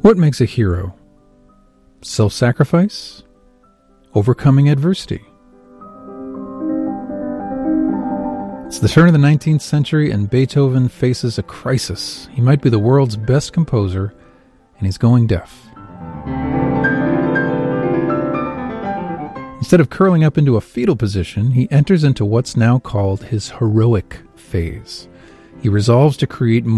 What makes a hero? Self-sacrifice? Overcoming adversity? It's the turn of the 19th century and Beethoven faces a crisis. He might be the world's best composer, and he's going deaf. Instead of curling up into a fetal position, he enters into what's now called his heroic phase. He resolves to create